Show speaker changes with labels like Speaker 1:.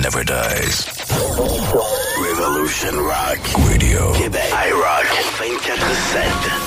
Speaker 1: never dies. Revolution Rock Radio. Québec. iRock 24/7.